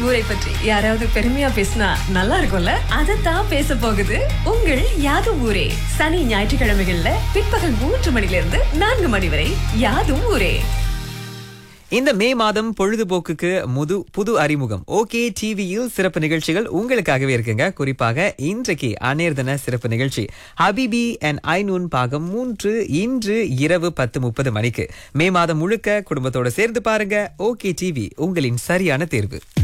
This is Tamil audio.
ஊரை பற்றி யாராவது பெருமையா பேசினா நல்லா இருக்கும்ல? அதத்தான் பேச போகுது உங்கள் யாதும் ஊரே. சனி ஞாயிற்றுக்கிழமைகள்ல பிற்பகல் 3 மணிலிருந்து 4 மணி வரை யாதும் ஊரே. இந்த மே மாதம் பொழுதுபோக்குக்கு புது அறிமுகம் ஓகே டிவியில் சிறப்பு நிகழ்ச்சிகள் உங்களுக்காகவே இருக்குங்க. குறிப்பாக இன்றைக்கு அநேர்தன சிறப்பு நிகழ்ச்சி ஹபிபி அண்ட் ஐநூன் பாகம் 3 இன்று இரவு 10:30 மணிக்கு. மே மாதம் முழுக்க குடும்பத்தோட சேர்ந்து பாருங்க. ஓகே டிவி உங்களின் சரியான தேர்வு.